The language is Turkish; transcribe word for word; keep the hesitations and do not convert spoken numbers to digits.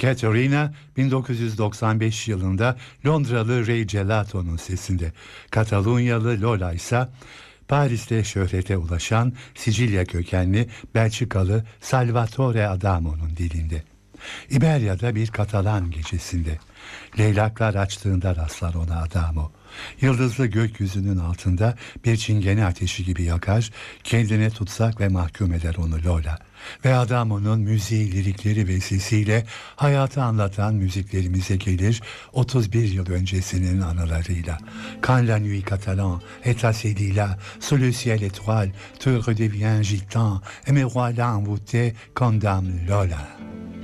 Caterina bin dokuz yüz doksan beş yılında Londralı Ray Gelato'nun sesinde, Katalunyalı Lola ise Paris'te şöhrete ulaşan Sicilya kökenli Belçikalı Salvatore Adamo'nun dilinde. İberya'da bir Katalan gecesinde leylaklar açtığında rastlar ona Adamo. Yıldızlı gökyüzünün altında bir çingene ateşi gibi yakar, kendine tutsak ve mahkum eder onu Lola. Ve Adamo'nun müziği, lirikleri ve sesiyle hayatı anlatan müziklerimize gelir otuz bir yıl öncesinin anılarıyla. Quand la nuit catalan est assez là, sous le ciel étoile, te redevient gitan, et me voilà envoûté comme dame Lola.